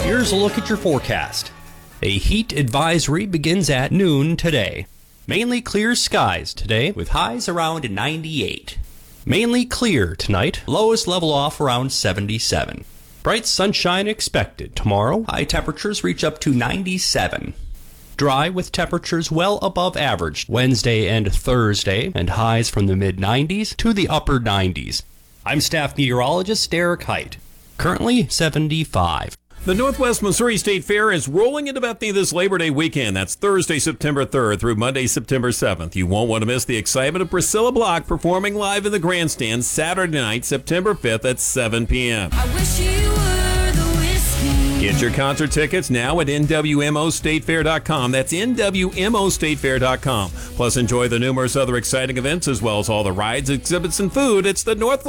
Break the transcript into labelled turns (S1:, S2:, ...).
S1: Here's a look at your forecast. A heat advisory begins at noon today. Mainly clear skies today with highs around 98. Mainly clear tonight, lows level off around 77. Bright sunshine expected tomorrow, high temperatures reach up to 97. Dry with temperatures well above average Wednesday and Thursday, and highs from the mid-90s to the upper 90s. I'm staff meteorologist Derek Height. Currently 75.
S2: The Northwest Missouri State Fair is rolling into Bethany this Labor Day weekend. That's Thursday, September 3rd through Monday, September 7th. You won't want to miss the excitement of Priscilla Block performing live in the grandstand Saturday night, September 5th at 7 p.m.
S3: I wish you were the whiskey.
S2: Get your concert tickets now at NWMOStateFair.com. That's NWMOStateFair.com. Plus, enjoy the numerous other exciting events as well as all the rides, exhibits, and food. It's the Northwest